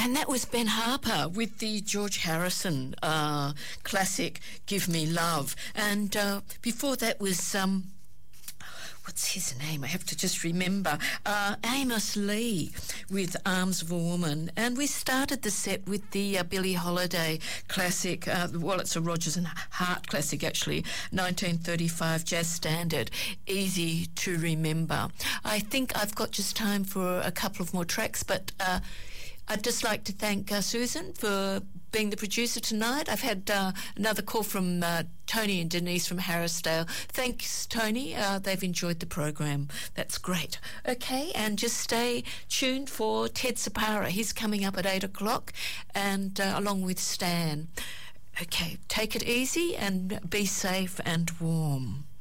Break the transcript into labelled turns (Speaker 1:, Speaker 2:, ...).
Speaker 1: And that was Ben Harper with the George Harrison classic Give Me Love. And before that was, what's his name? I have to just remember. Amos Lee with Arms of a Woman. And we started the set with the Billie Holiday classic. Well, it's a Rodgers and Hart classic, actually. 1935 jazz standard. Easy to remember. I think I've got just time for a couple of more tracks, but I'd just like to thank Susan for being the producer tonight. I've had another call from Tony and Denise from Harrisdale. Thanks, Tony. They've enjoyed the program. That's great. Okay, and just stay tuned for Ted Sapara. He's coming up at 8 o'clock, and along with Stan. Okay, take it easy and be safe and warm.